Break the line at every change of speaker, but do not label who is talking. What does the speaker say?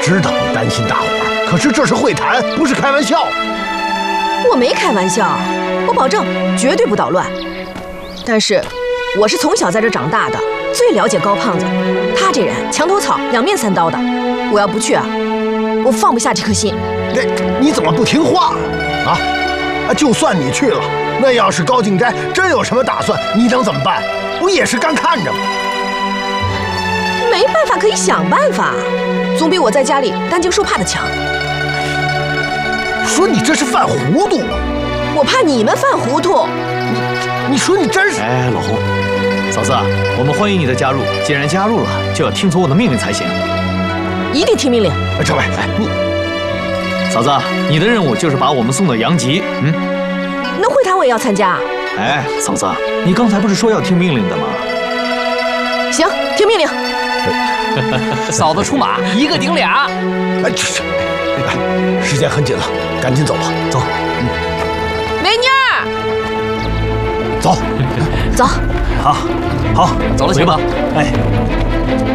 知道你担心大伙儿，可是这是会谈，不是开玩笑。
我没开玩笑，我保证绝对不捣乱。但是我是从小在这长大的，最了解高胖子。他这人墙头草，两面三刀的。我要不去啊，我放不下这颗心。
你怎么不听话啊？就算你去了，那要是高敬斋真有什么打算，你能怎么办？不也是干看着吗？
没办法，可以想办法，总比我在家里担惊受怕的强。
说你这是犯糊涂！
我怕你们犯糊涂。
你说你真是……
哎，老洪，嫂子，我们欢迎你的加入。既然加入了，就要听从我的命令才行。
一定听命令。
这位，你
嫂子，你的任务就是把我们送到阳极。
那会谈我也要参加。
哎，嫂子，你刚才不是说要听命令的吗？
行，听命令。
嫂子出马，一个顶俩。
时间很紧了，赶紧走吧，走。
美女儿，
走，
走。
好，
走了，行吧？
哎。